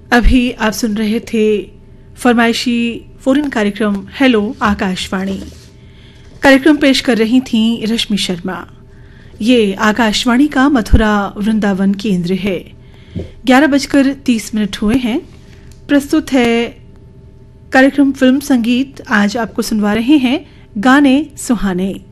अभी आप सुन रहे थे फरमाइशी फोन कार्यक्रम हेलो आकाशवाणी। कार्यक्रम पेश कर रही थी रश्मि शर्मा। ये आकाशवाणी का मथुरा वृंदावन केंद्र है। 11:30 हुए हैं। प्रस्तुत है कार्यक्रम फिल्म संगीत। आज आपको सुनवा रहे हैं गाने सुहाने।